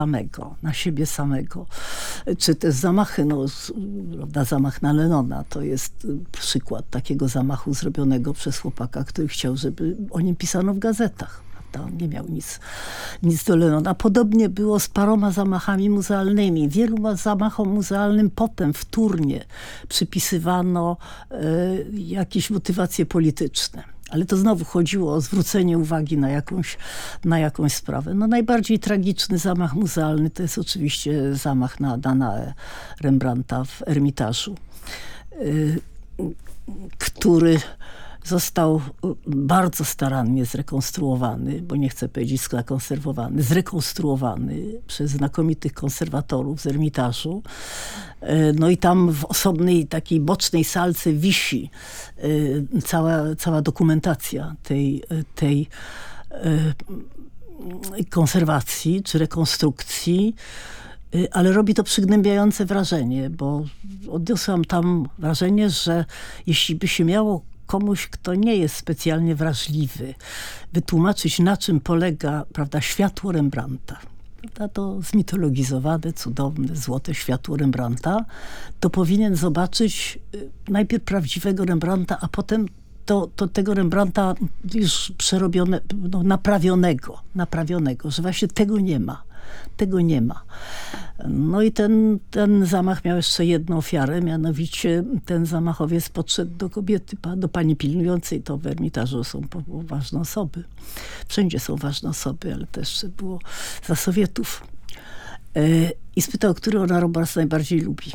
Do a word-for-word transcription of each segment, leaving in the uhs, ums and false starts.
samego, na siebie samego. Czy te zamachy, no, prawda, zamach na Lennona to jest przykład takiego zamachu zrobionego przez chłopaka, który chciał, żeby o nim pisano w gazetach. On nie miał nic, nic do Lennona. Podobnie było z paroma zamachami muzealnymi. Wielu zamachom muzealnym potem wtórnie przypisywano e, jakieś motywacje polityczne. Ale to znowu chodziło o zwrócenie uwagi na jakąś, na jakąś sprawę. No, najbardziej tragiczny zamach muzealny to jest oczywiście zamach na Danae Rembrandta w Ermitażu, y, który został bardzo starannie zrekonstruowany, bo nie chcę powiedzieć zakonserwowany, zrekonstruowany przez znakomitych konserwatorów z Ermitażu. No i tam w osobnej takiej bocznej salce wisi cała, cała dokumentacja tej, tej konserwacji czy rekonstrukcji, ale robi to przygnębiające wrażenie, bo odniosłam tam wrażenie, że jeśli by się miało komuś, kto nie jest specjalnie wrażliwy, wytłumaczyć, na czym polega, prawda, światło Rembrandta, prawda, to zmitologizowane, cudowne, złote światło Rembrandta, to powinien zobaczyć najpierw prawdziwego Rembrandta, a potem to, to tego Rembrandta już przerobione, no, naprawionego, naprawionego, że właśnie tego nie ma. Tego nie ma. No i ten, ten zamach miał jeszcze jedną ofiarę, mianowicie ten zamachowiec podszedł do kobiety, do pani pilnującej. To w Ermitażu są ważne osoby. Wszędzie są ważne osoby, ale też było za Sowietów. I spytał, który ona obraz najbardziej lubi.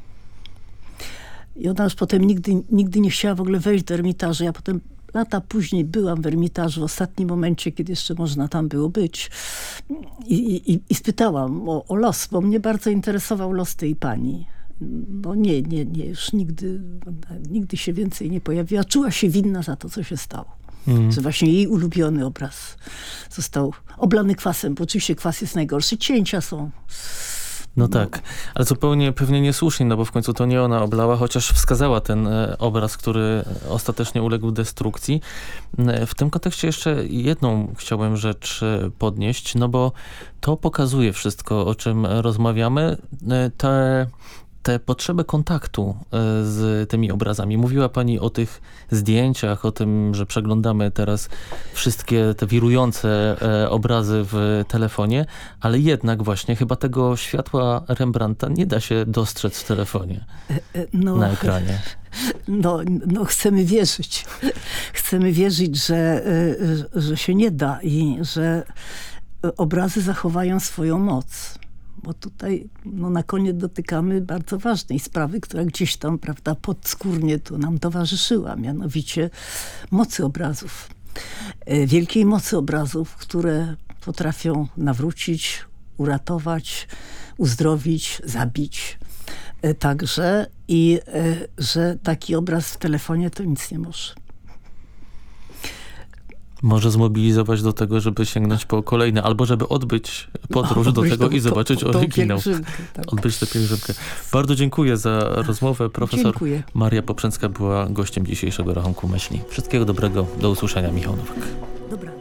I ona już potem nigdy, nigdy nie chciała w ogóle wejść do Ermitażu. Ja potem lata później byłam w Ermitażu, w ostatnim momencie, kiedy jeszcze można tam było być. I, i, i spytałam o, o los, bo mnie bardzo interesował los tej pani. No nie, nie, nie, już nigdy, nigdy się więcej nie pojawiła. Czuła się winna za to, co się stało. Mm. Że właśnie jej ulubiony obraz został oblany kwasem, bo oczywiście kwas jest najgorszy. Cięcia są... No tak, ale zupełnie pewnie niesłusznie, no bo w końcu to nie ona oblała, chociaż wskazała ten e, obraz, który ostatecznie uległ destrukcji. E, w tym kontekście jeszcze jedną chciałem rzecz e, podnieść, no bo to pokazuje wszystko, o czym rozmawiamy. E, te Tę potrzebę kontaktu z tymi obrazami. Mówiła pani o tych zdjęciach, o tym, że przeglądamy teraz wszystkie te wirujące obrazy w telefonie, ale jednak właśnie chyba tego światła Rembrandta nie da się dostrzec w telefonie, no, na ekranie. No, no chcemy wierzyć. Chcemy wierzyć, że, że się nie da i że obrazy zachowają swoją moc. Bo tutaj no, na koniec dotykamy bardzo ważnej sprawy, która gdzieś tam, prawda, podskórnie tu nam towarzyszyła, mianowicie mocy obrazów. Wielkiej mocy obrazów, które potrafią nawrócić, uratować, uzdrowić, zabić. Także i że taki obraz w telefonie to nic nie może. Może zmobilizować do tego, żeby sięgnąć po kolejne, albo żeby odbyć podróż no, do tego do, i zobaczyć to, to, oryginał. Tak. Odbyć tę pielgrzymkę. Bardzo dziękuję za rozmowę. Profesor dziękuję. Maria Poprzęcka była gościem dzisiejszego Rachunku Myśli. Wszystkiego dobrego. Do usłyszenia. Michał Nowak. Dobra.